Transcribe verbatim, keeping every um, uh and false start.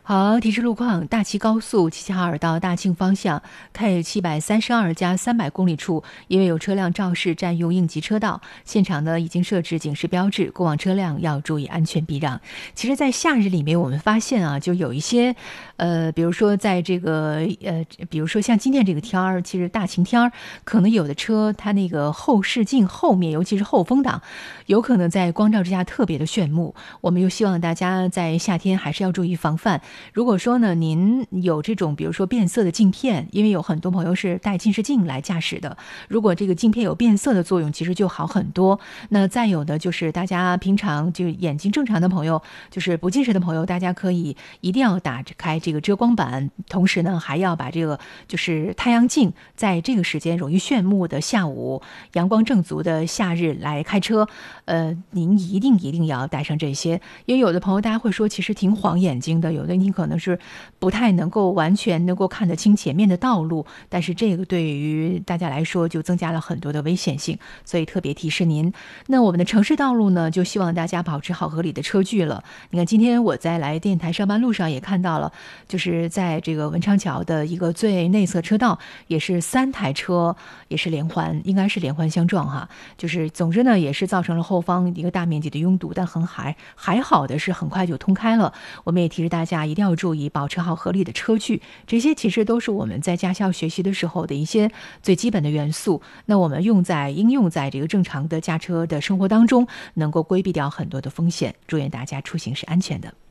好，提示路况：大齐高速齐齐哈尔到大庆方向，K 七百三十二加三百公里处，因为有车辆肇事占用应急车道，现场呢已经设置警示标志，过往车辆要注意安全避让。其实，在夏日里面，我们发现啊，就有一些，呃，比如说在这个呃，比如说像今天这个天儿，其实大晴天儿，可能有的车它那个后视镜后面，尤其是后风挡，有可能在光照之下特别的炫目。我们又希望大家在夏天还是要注意防范。如果说呢，您有这种比如说变色的镜片，因为有很多朋友是带近视镜来驾驶的，如果这个镜片有变色的作用，其实就好很多。那再有的就是大家平常就眼睛正常的朋友，就是不近视的朋友，大家可以一定要打开这个遮光板，同时呢还要把这个就是太阳镜，在这个时间容易炫目的下午，阳光正足的夏日来开车，呃，您一定一定要带上这些，因为有的朋友大家会说，其实挺晃眼睛的，有的你可能是不太能够完全能够看得清前面的道路，但是这个对于大家来说就增加了很多的危险性，所以特别提示您。那我们的城市道路呢，就希望大家保持好合理的车距了。你看今天我在来电台上班路上也看到了，就是在这个文昌桥的一个最内侧车道，也是三台车也是连环，应该是连环相撞哈，就是总之呢也是造成了后方一个大面积的拥堵，但很还还好的是很快就通开了。我们也提示大家一定要注意保持好合理的车距，这些其实都是我们在驾校学习的时候的一些最基本的元素，那我们用在应用在这个正常的驾车的生活当中，能够规避掉很多的风险，祝愿大家出行是安全的。